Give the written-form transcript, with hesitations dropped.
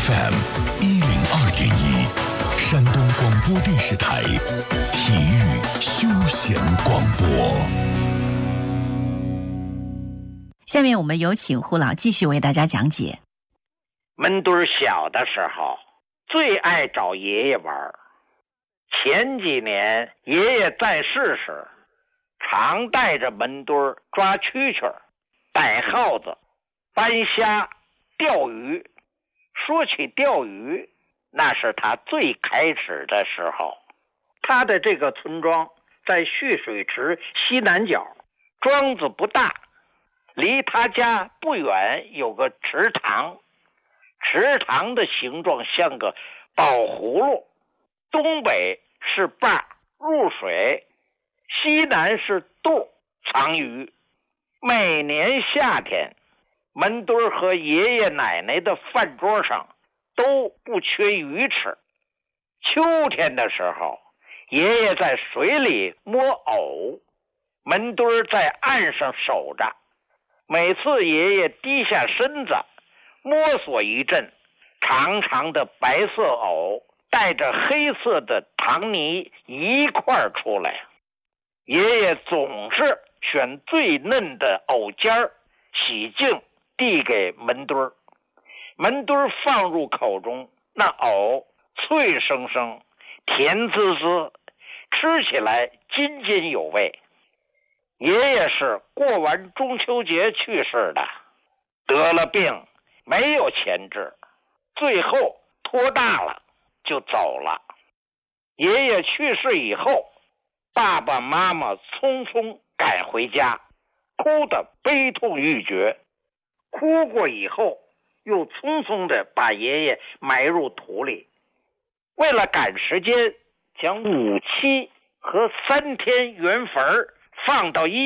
FM 102.1，山东广播电视台体育休闲广播。 下面我们有请胡老继续为大家讲解。 门墩小的时候最爱找爷爷玩，前几年爷爷在世时，常带着门墩抓蛐蛐、逮耗子、搬虾、钓鱼。说起钓鱼，那是他最开始的时候。他的这个村庄在蓄水池西南角，庄子不大，离他家不远有个池塘，池塘的形状像个宝葫芦，东北是坝入水，西南是肚藏鱼。每年夏天，门墩和爷爷奶奶的饭桌上都不缺鱼吃。秋天的时候，爷爷在水里摸藕，门墩在岸上守着。每次爷爷低下身子摸索一阵，长长的白色藕带着黑色的糖泥一块出来。爷爷总是选最嫩的藕尖儿，洗净递给门墩，门墩放入口中，那藕脆生生，甜滋滋，吃起来津津有味。爷爷是过完中秋节去世的，得了病，没有钱治，最后托大了就走了。爷爷去世以后，爸爸妈妈匆匆赶回家，哭得悲痛欲绝。哭过以后，又匆匆地把爷爷埋入土里。为了赶时间，将5期和3天圆坟放到一